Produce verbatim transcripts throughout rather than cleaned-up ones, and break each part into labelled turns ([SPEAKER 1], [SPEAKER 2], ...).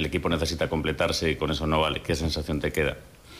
[SPEAKER 1] el equipo necesita completarse y con eso no vale. ¿Qué sensación te queda?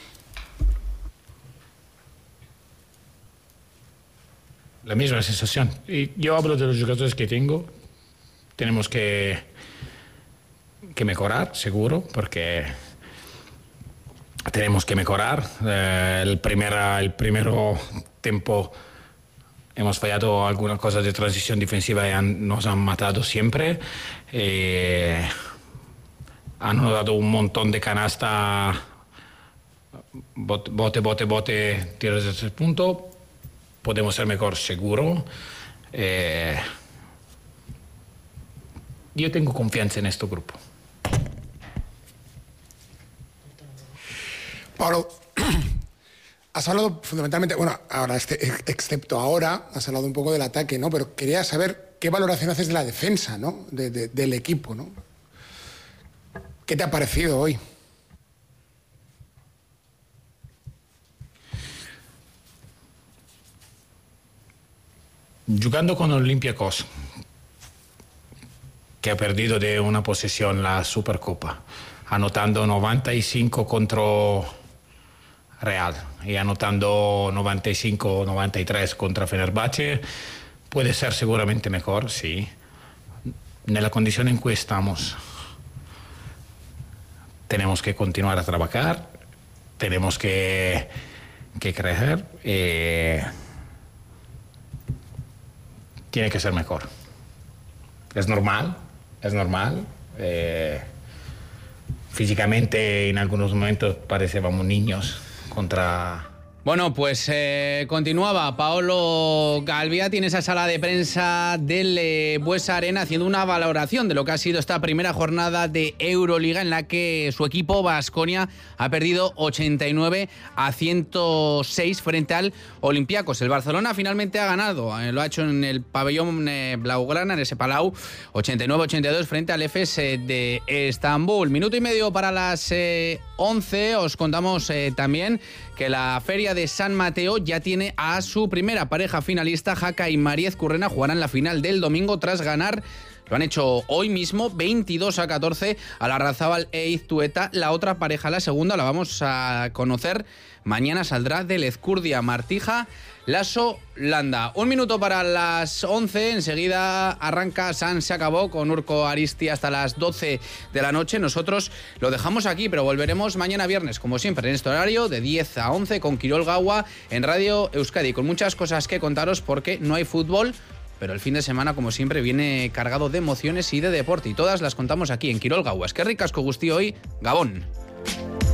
[SPEAKER 2] La misma sensación. Y yo hablo de los jugadores que tengo. Tenemos que, que mejorar, seguro, porque tenemos que mejorar. Eh, el, primera, el primero tiempo hemos fallado algunas cosas de transición defensiva y han, nos han matado siempre. Eh, han dado un montón de canasta, bote, bote, bote, bote tiros de tres puntos. Podemos ser mejor, seguro. Eh, yo tengo confianza en este grupo.
[SPEAKER 3] Pablo, has hablado fundamentalmente, bueno, ahora, este, excepto ahora, has hablado un poco del ataque, ¿no? Pero quería saber qué valoración haces de la defensa, ¿no? De, de, del equipo, ¿no? ¿Qué te ha parecido hoy?
[SPEAKER 2] Jugando con Olympiacos, que ha perdido de una posesión la Supercopa, anotando noventa y cinco contra Real y anotando noventa y cinco noventa y tres contra Fenerbahce, puede ser seguramente mejor, sí. Nella condición en que estamos, tenemos que continuar a trabajar, tenemos que, que crecer. Eh, tiene que ser mejor. Es normal, es normal. Eh, físicamente en algunos momentos parecíamos niños contra...
[SPEAKER 4] Bueno, pues eh, continuaba Paolo Galviati en esa sala de prensa del eh, Buesa Arena haciendo una valoración de lo que ha sido esta primera jornada de Euroliga en la que su equipo Baskonia ha perdido ochenta y nueve a ciento seis frente al Olympiacos. El Barcelona finalmente ha ganado, eh, lo ha hecho en el pabellón eh, blaugrana, en ese Palau, ochenta y nueve a ochenta y dos frente al Efes eh, de Estambul. Minuto y medio para las eh, once, os contamos eh, también que la Feria de San Mateo ya tiene a su primera pareja finalista. Jaca y Mariez Currena jugarán la final del domingo tras ganar, lo han hecho hoy mismo, veintidós a catorce a Larrazábal e Iztueta. La otra pareja, la segunda, la vamos a conocer mañana, saldrá del Ezcurdia Martija Lasso Landa. Un minuto para las once, enseguida arranca San se acabó con Urko Aristi hasta las doce de la noche. Nosotros lo dejamos aquí, pero volveremos mañana viernes, como siempre, en este horario de diez a once con Quirol Gaua en Radio Euskadi, con muchas cosas que contaros porque no hay fútbol, pero el fin de semana, como siempre, viene cargado de emociones y de deporte, y todas las contamos aquí en Quirol Gaua. Es que ricasco gustí hoy, Gabón.